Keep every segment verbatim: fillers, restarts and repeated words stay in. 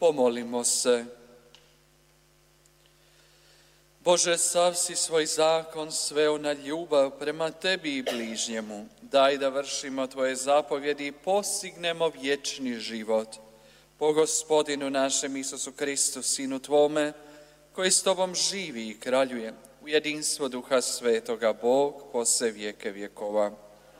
Pomolimo se. Bože, sav si svoj zakon sveo na ljubav prema tebi i bližnjemu. Daj da vršimo tvoje zapovjedi i postignemo vječni život. Po Gospodinu našem Isusu Kristu, Sinu tvome, koji s tobom živi i kraljuje u jedinstvo Duha Svetoga, Bog po sve vijeke vjekova.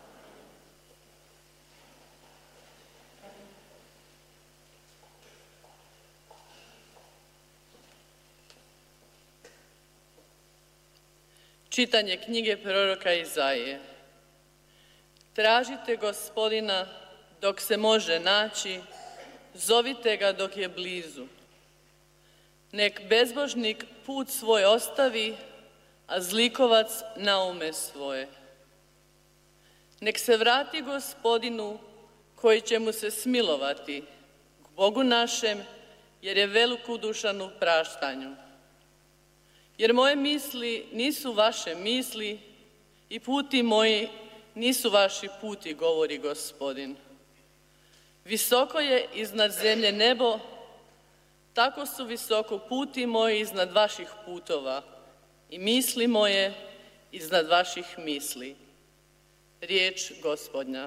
Čitanje knjige proroka Izaije. Tražite Gospodina dok se može naći, zovite ga dok je blizu. Nek bezbožnik put svoj ostavi, a zlikovac naume svoje. Nek se vrati Gospodinu koji će mu se smilovati, k Bogu našem, jer je velikodušan u praštanju. Jer moje misli nisu vaše misli i puti moji nisu vaši puti, govori Gospodin. Visoko je iznad zemlje nebo, tako su visoko puti moji iznad vaših putova i misli moje iznad vaših misli. Riječ Gospodnja.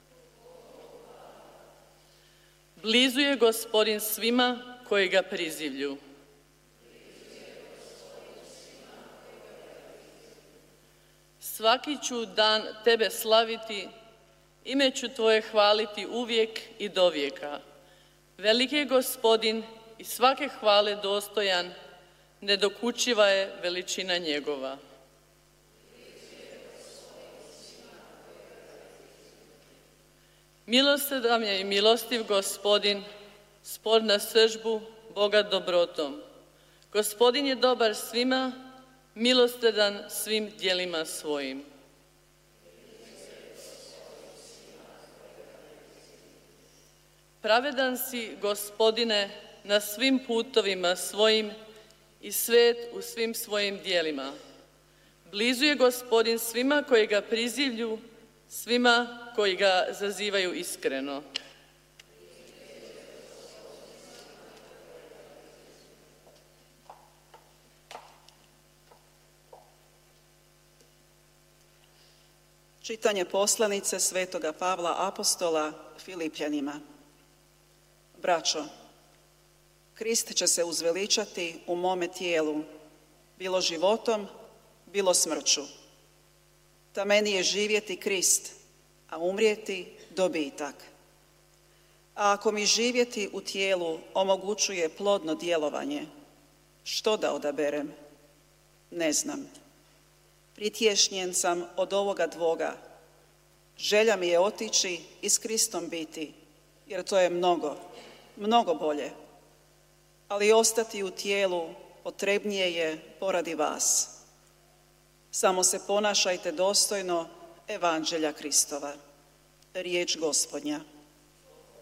Blizu je Gospodin svima koji ga prizivlju. Svaki ću dan tebe slaviti, ime ću tvoje hvaliti uvijek i dovijeka. Veliki je Gospodin i svake hvale dostojan, nedokučiva je veličina njegova. Milostivan je i milostiv Gospodin, spor na sržbu, Boga dobrotom. Gospodin je dobar svima, milostivan svim djelima svojim. Pravedan si, Gospodine, na svim putovima svojim i svet u svim svojim djelima. Blizu je Gospodin svima koji ga prizivlju, svima koji ga zazivaju iskreno. Čitanje poslanice svetoga Pavla apostola Filipljanima. Braćo, Krist će se uzveličati u mome tijelu, bilo životom, bilo smrću. Ta meni je živjeti Krist, a umrijeti dobitak. A ako mi živjeti u tijelu omogućuje plodno djelovanje, što da odaberem? Ne znam. Pritješnjen sam od ovoga dvoga. Želja mi je otići i s Kristom biti, jer to je mnogo, mnogo bolje. Ali ostati u tijelu potrebnije je poradi vas. Samo se ponašajte dostojno evanđelja Kristova. Riječ Gospodnja.